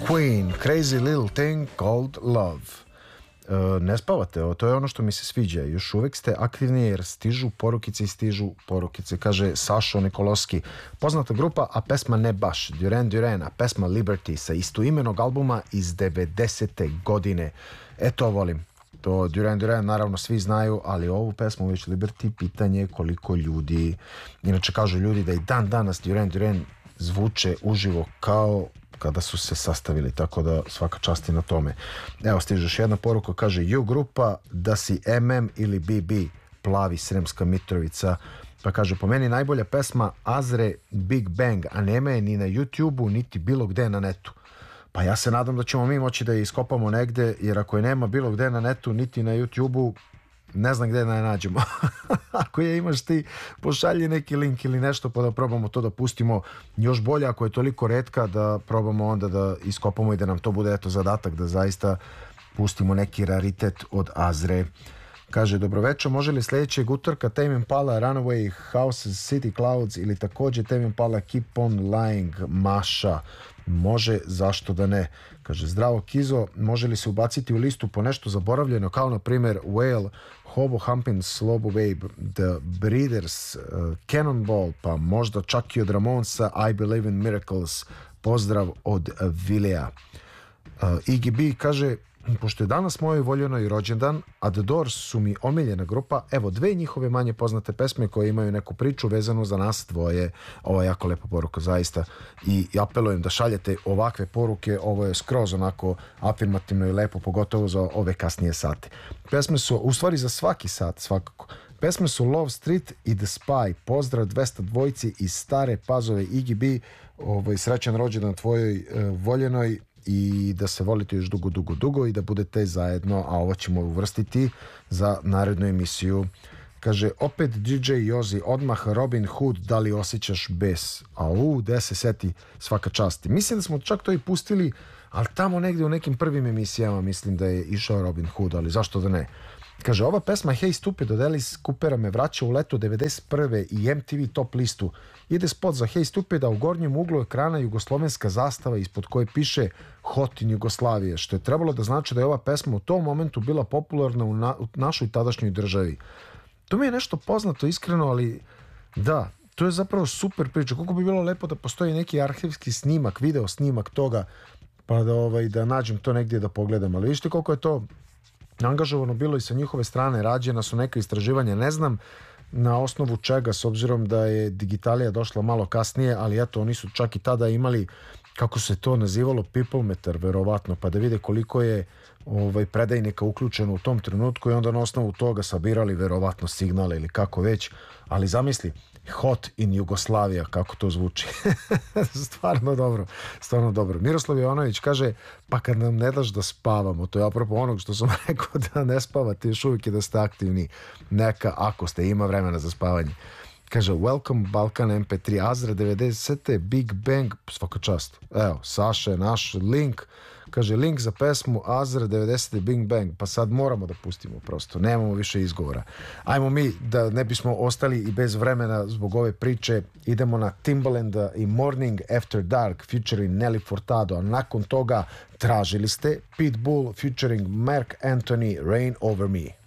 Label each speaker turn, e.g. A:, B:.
A: Queen, Crazy Little Thing Called Love. Ne spavate, to je ono što mi se sviđa. Još uvek ste aktivni jer stižu porukice, kaže Sašo Nikoloski. Poznata grupa, a pesma ne baš. Duran Duran, a pesma Liberty sa istoimenog albuma iz 90. godine. To volim. To Duran Duran naravno svi znaju, ali ovu pesmu već Liberty pitanje je koliko ljudi. Inače kažu ljudi da i dan danas Duran Duran zvuče uživo kao kada su se sastavili, tako da svaka čast i na tome. Evo stiže još jedna poruka, kaže You grupa, da si MM ili BB, Plavi Sremska Mitrovica, pa kaže po meni najbolja pesma Azre Big Bang, a nema je ni na YouTube-u niti bilo gde na netu. Pa ja se nadam da ćemo mi moći da je iskopamo negde, jer ako je nema bilo gde na netu niti na YouTube-u, ne znam gde da je nađemo. Ako je imaš ti, pošalji neki link ili nešto pa da probamo to da pustimo. Još bolje ako je toliko retka da probamo onda da iskopamo i da nam to bude zadatak da zaista pustimo neki raritet od Azre. Kaže, dobroveče, može li sljedećeg utorka Tame Impala Runaway Houses City Clouds ili također Tame Impala Keep on Lying Maša? Može, zašto da ne? Kaže, zdravo Kizo, može li se ubaciti u listu po nešto zaboravljeno, kao na primjer Whale, Hobo Humpin, Slobo Babe, The Breeders, Cannonball, pa možda čak i od Ramonsa, I Believe in Miracles, pozdrav od Vilija. Iggy B kaže, pošto je danas mojoj voljenoj rođendan, a The Doors su mi omiljena grupa, evo dve njihove manje poznate pesme koje imaju neku priču vezanu za nas dvoje. Ovo je jako lepa poruka, zaista, i apelujem da šaljete ovakve poruke. Ovo je skroz onako afirmativno i lepo, pogotovo za ove kasnije sate. Pesme su, u stvari za svaki sat svakako, pesme su Love Street i The Spy. Pozdrav 200 dvojci iz Stare Pazove. Iggy B, srećan rođendan tvojoj voljenoj i da se volite još dugo i da budete zajedno, a ovo ćemo uvrstiti za narednu emisiju. Kaže, opet DJ Jozi, odmah Robin Hood, da li osjećaš bes? Da se seti, svaka čast. Mislim da smo čak to i pustili, ali tamo negdje u nekim prvim emisijama mislim da je išao Robin Hood, ali zašto da ne? Kaže, ova pesma Hey Stupid od Alice Coopera me vraća u leto 91. i MTV top listu. Ide spot za Hey Stupid, a u gornjem uglu ekrana jugoslovenska zastava ispod koje piše Hot in Jugoslavije, što je trebalo da znači da je ova pesma u tom momentu bila popularna u našoj tadašnjoj državi. To mi je nešto poznato, iskreno, ali da, to je zapravo super priča. Koliko bi bilo lepo da postoji neki arhivski snimak, video snimak toga, pa da nađem to negdje da pogledam. Ali vidite koliko je to angažovano bilo i sa njihove strane, rađena su neka istraživanja, ne znam na osnovu čega, s obzirom da je digitalija došla malo kasnije, ali eto, oni su čak i tada imali, kako se to nazivalo, people meter, verovatno, pa da vide koliko je predajnika uključeno u tom trenutku i onda na osnovu toga sabirali verovatno signale ili kako već, ali zamisli, Hot in Jugoslavija, kako to zvuči. Stvarno dobro. Miroslav Jovanović kaže, pa kad nam ne daš da spavamo, to je apropo onog što sam rekao da ne spavate još uvijek i da ste aktivni, neka, ako ste, ima vremena za spavanje. Kaže, Welcome Balkan MP3, Azra 90. Big Bang, svaka čast. Evo, Saša je naš link. Kaže, link za pesmu Azra 90. Big Bang. Pa sad moramo da pustimo prosto. Nemamo više izgovora. Ajmo mi, da ne bismo ostali i bez vremena zbog ove priče, idemo na Timbalanda i Morning After Dark featuring Nelly Furtado. A nakon toga tražili ste Pitbull featuring Mark Anthony, Rain Over Me.